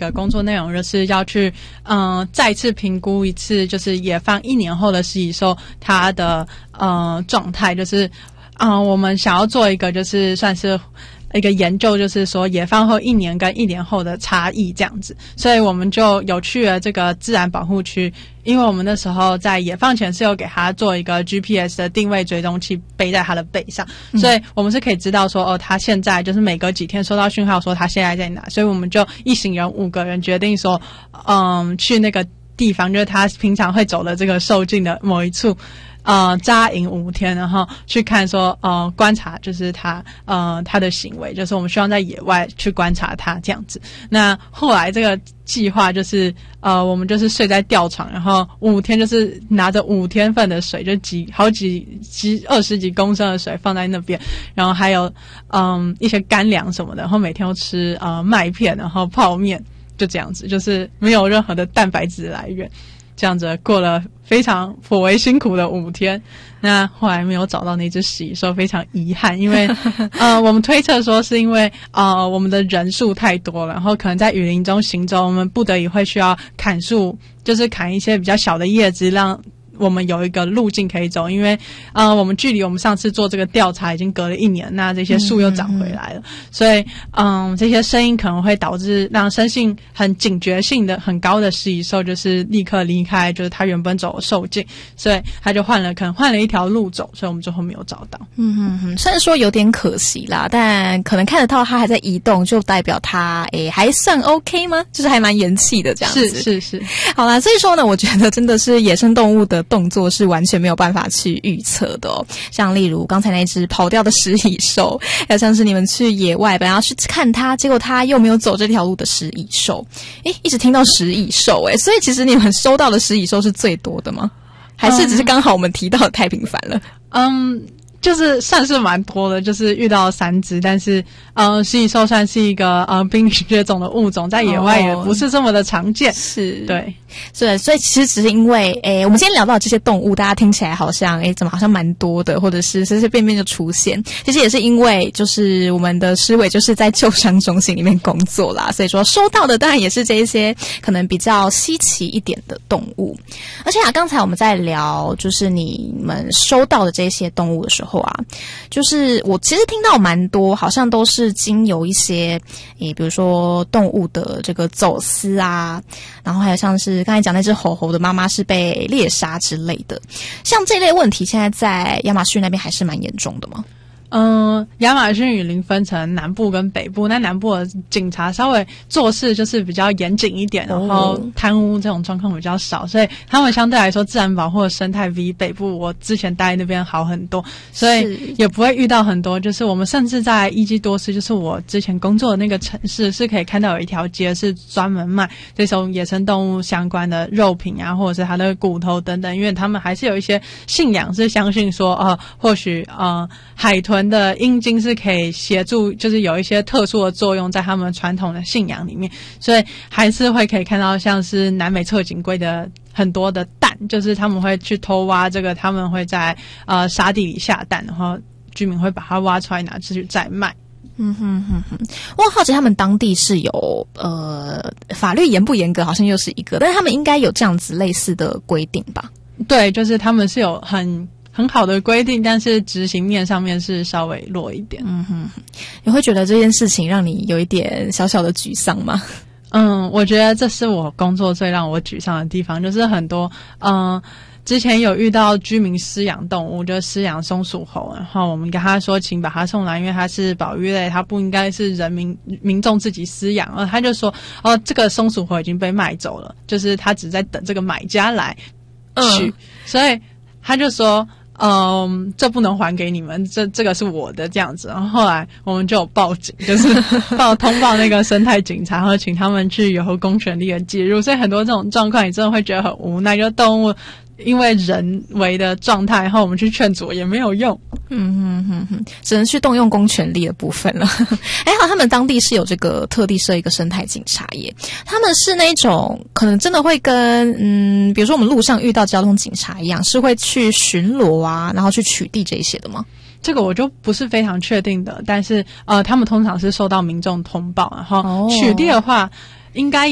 个工作内容，就是要去再次评估一次，就是野放1年后的食蚁兽它的状态，就是我们想要做一个就是算是一个研究，就是说野放后1年跟1年后的差异这样子，所以我们就有去了这个自然保护区，因为我们那时候在野放前是有给他做一个 GPS 的定位追踪器背在他的背上，所以我们是可以知道说他现在就是每隔几天收到讯号说他现在在哪，所以我们就一行人5个人决定说去那个地方，就是他平常会走的这个兽径的某一处扎营5天，然后去看说观察就是他的行为，就是我们希望在野外去观察他这样子。那后来这个计划就是我们就是睡在吊床，然后5天就是拿着5天份的水，就好几20几公升的水放在那边，然后还有一些干粮什么的，然后每天都吃麦片，然后泡面，就这样子，就是没有任何的蛋白质来源。这样子过了非常颇为辛苦的5天，那后来没有找到那只食蚁兽，非常遗憾，因为我们推测说是因为我们的人数太多了，然后可能在雨林中行走，我们不得已会需要砍树，就是砍一些比较小的叶子，让我们有一个路径可以走，因为我们距离我们上次做这个调查已经隔了1年，那这些树又长回来了，所以这些声音可能会导致让生性很警觉性的很高的食蚁兽就是立刻离开就是他原本走的兽径，所以他就可能换了一条路走，所以我们最后没有找到。 虽然说有点可惜啦，但可能看得到他还在移动，就代表他还算 OK 吗？就是还蛮元气的这样子。 是。 好啦，所以说呢，我觉得真的是野生动物的动作是完全没有办法去预测的哦。像例如刚才那只跑掉的食蚁兽，还有像是你们去野外本来要去看它，结果它又没有走这条路的食蚁兽。一直听到食蚁兽所以其实你们收到的食蚁兽是最多的吗？还是只是刚好我们提到的太频繁了？ 就是算是蛮多的，就是遇到3只，但是食蚁兽算是一个濒临绝种的物种，在野外也不是这么的常见。 是， 对， 所以其实只是因为我们今天聊到这些动物，大家听起来好像怎么好像蛮多的，或者是随随便便就出现，其实也是因为就是我们的诗伟就是在救伤中心里面工作啦，所以说收到的当然也是这一些可能比较稀奇一点的动物。而且刚才我们在聊就是你们收到的这些动物的时候就是我其实听到蛮多好像都是经由一些比如说动物的这个走私啊，然后还有像是刚才讲那只猴猴的妈妈是被猎杀之类的，像这类问题现在在亚马逊那边还是蛮严重的吗？ 亚马逊雨林分成南部跟北部，那南部的警察稍微做事就是比较严谨一点，然后贪污这种状况比较少，所以他们相对来说自然保护的生态比北部我之前待那边好很多，所以也不会遇到很多，就是我们甚至在伊基多斯，就是我之前工作的那个城市，是可以看到有一条街是专门卖这种野生动物相关的肉品啊，或者是它的骨头等等，因为他们还是有一些信仰是相信说或许海豚的阴茎是可以协助，就是有一些特殊的作用在他们传统的信仰里面，所以还是会可以看到像是南美侧颈龟的很多的蛋，就是他们会去偷挖这个，他们会在沙地里下蛋，然后居民会把它挖出来拿出去再卖。 我好奇他们当地是有法律严不严格，好像又是一个，但是他们应该有这样子类似的规定吧？ 对，就是他们是有很好的规定，但是执行面上面是稍微弱一点。 你会觉得这件事情让你有一点小小的沮丧吗？ 我觉得这是我工作最让我沮丧的地方，就是很多之前有遇到居民饲养动物，就是饲养松鼠猴，然后我们跟他说请把它送来，因为它是保育类，它不应该是民众自己饲养，他就说这个松鼠猴已经被卖走了，就是他只在等这个买家来取，所以他就说这不能还给你们，这个是我的这样子。然后后来我们就有报警，就是通报那个生态警察，然后请他们去有公权力的介入。所以很多这种状况，你真的会觉得很无奈，就动物因为人为的状态，然后我们去劝阻也没有用。 只能去动用公权力的部分了。好，他们当地是有这个特地设一个生态警察耶，他们是那种可能真的会跟比如说我们路上遇到交通警察一样，是会去巡逻啊，然后去取缔这一些的吗？ 这个我就不是非常确定的，但是他们通常是受到民众通报，然后取缔的话应该